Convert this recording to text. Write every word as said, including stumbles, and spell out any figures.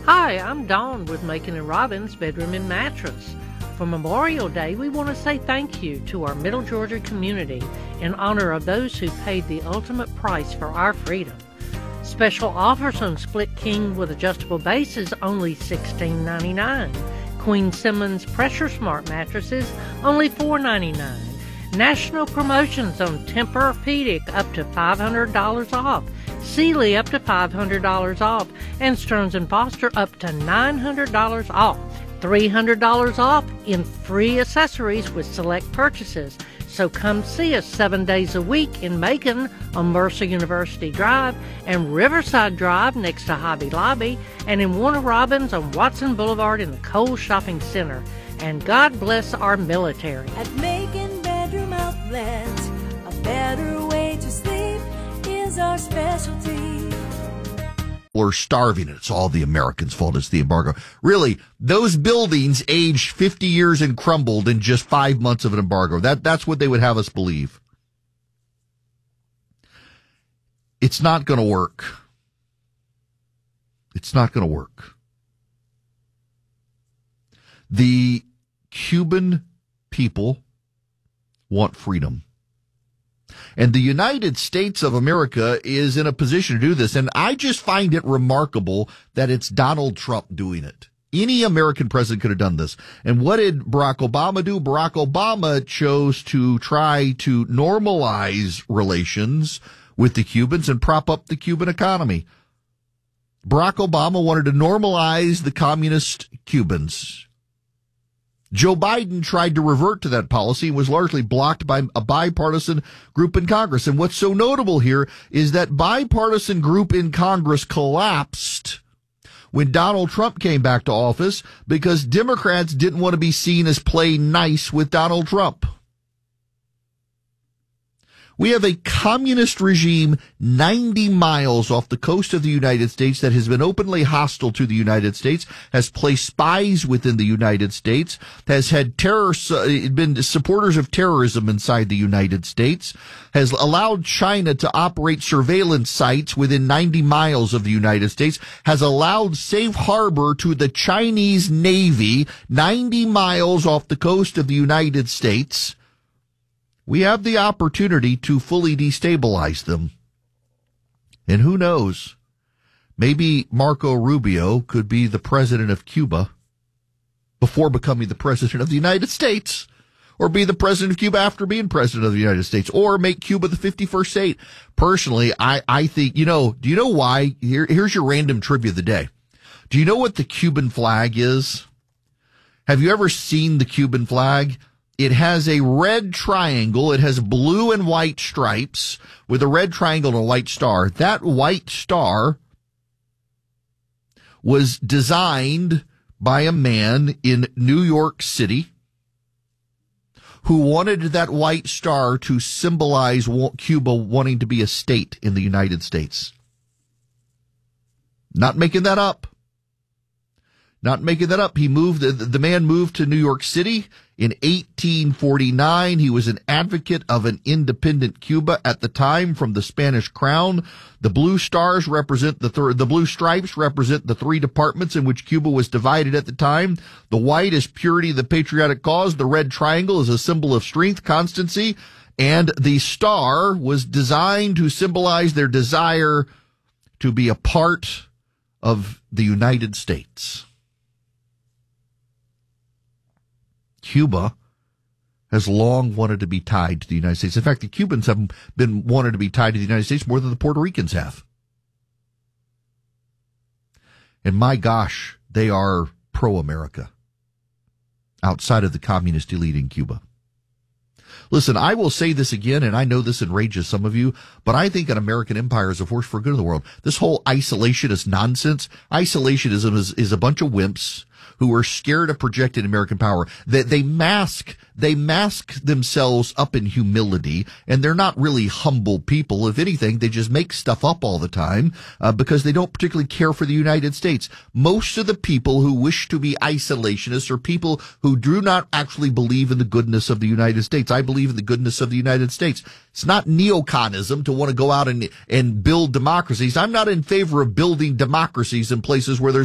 Hi, I'm Dawn with Macon and Robbins Bedroom and Mattress. For Memorial Day, we want to say thank you to our Middle Georgia community in honor of those who paid the ultimate price for our freedom. Special offers on Split King with adjustable bases only sixteen ninety-nine. Queen Simmons Pressure Smart mattresses only four ninety-nine. National promotions on Tempur-Pedic up to five hundred dollars off. Sealy up to five hundred dollars off, and Stearns and Foster up to nine hundred dollars off. three hundred dollars off in free accessories with select purchases. So come see us seven days a week in Macon on Mercer University Drive and Riverside Drive next to Hobby Lobby, and in Warner Robins on Watson Boulevard in the Kohl's Shopping Center. And God bless our military. At Macon Bedroom Outlet, a better way to sleep is our specialty. We're starving. It's all the Americans' fault. It's the embargo. Really, those buildings aged fifty years and crumbled in just five months of an embargo. That, that's what they would have us believe. It's not going to work. It's not going to work. The Cuban people want freedom. And the United States of America is in a position to do this. And I just find it remarkable that it's Donald Trump doing it. Any American president could have done this. And what did Barack Obama do? Barack Obama chose to try to normalize relations with the Cubans and prop up the Cuban economy. Barack Obama wanted to normalize the communist Cubans. Joe Biden tried to revert to that policy and was largely blocked by a bipartisan group in Congress. And what's so notable here is that bipartisan group in Congress collapsed when Donald Trump came back to office because Democrats didn't want to be seen as playing nice with Donald Trump. We have a communist regime ninety miles off the coast of the United States that has been openly hostile to the United States, has placed spies within the United States, has had terror, uh, been supporters of terrorism inside the United States, has allowed China to operate surveillance sites within ninety miles of the United States, has allowed safe harbor to the Chinese Navy ninety miles off the coast of the United States. We have the opportunity to fully destabilize them. And who knows, maybe Marco Rubio could be the president of Cuba before becoming the president of the United States, or be the president of Cuba after being president of the United States, or make Cuba the fifty-first state. Personally, I, I think, you know, do you know why? Here, here's your random trivia of the day. Do you know what the Cuban flag is? Have you ever seen the Cuban flag? It has a red triangle. It has blue and white stripes with a red triangle and a white star. That white star was designed by a man in New York City who wanted that white star to symbolize Cuba wanting to be a state in the United States. Not making that up. Not making that up. He moved, the, the man moved to New York City in eighteen forty-nine. He was an advocate of an independent Cuba at the time from the Spanish crown. The blue stars represent the th- the blue stripes represent the three departments in which Cuba was divided at the time. The white is purity, the patriotic cause. The red triangle is a symbol of strength, constancy. And the star was designed to symbolize their desire to be a part of the United States. Cuba has long wanted to be tied to the United States. In fact, the Cubans have been wanted to be tied to the United States more than the Puerto Ricans have. And my gosh, they are pro-America outside of the communist elite in Cuba. Listen, I will say this again, and I know this enrages some of you, but I think an American empire is a force for good of the world. This whole isolationist nonsense, isolationism is, is a bunch of wimps who are scared of projecting American power. They, they mask, they mask themselves up in humility, and they're not really humble people. If anything, they just make stuff up all the time, uh, because they don't particularly care for the United States. Most of the people who wish to be isolationists are people who do not actually believe in the goodness of the United States. I believe in the goodness of the United States. It's not neoconism to want to go out and, and build democracies. I'm not in favor of building democracies in places where there's